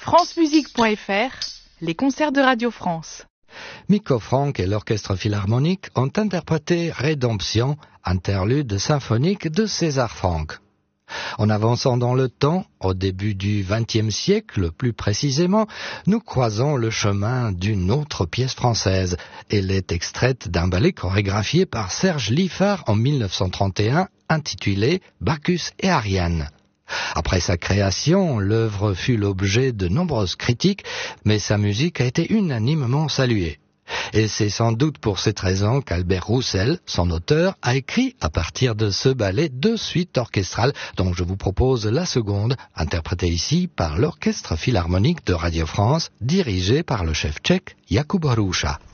francemusique.fr, les concerts de Radio France. Mikko Franck et l'Orchestre Philharmonique ont interprété Rédemption, interlude symphonique de César Franck. En avançant dans le temps, au début du XXe siècle plus précisément, nous croisons le chemin d'une autre pièce française. Elle est extraite d'un ballet chorégraphié par Serge Liffard en 1931, intitulé Bacchus et Ariane. Après sa création, l'œuvre fut l'objet de nombreuses critiques, mais sa musique a été unanimement saluée. Et c'est sans doute pour cette raison qu'Albert Roussel, son auteur, a écrit à partir de ce ballet 2 suites orchestrales dont je vous propose la seconde, interprétée ici par l'Orchestre Philharmonique de Radio France, dirigé par le chef tchèque Jakub Hruša.